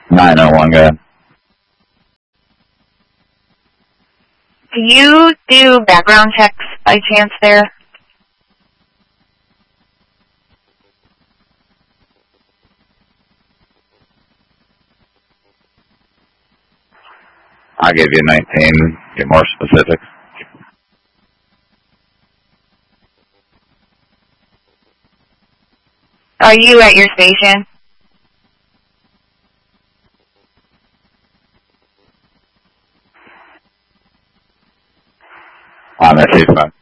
901, go ahead. Do you do background checks by chance there? I'll give you 19, get more specific. Are you at your station? On that C5.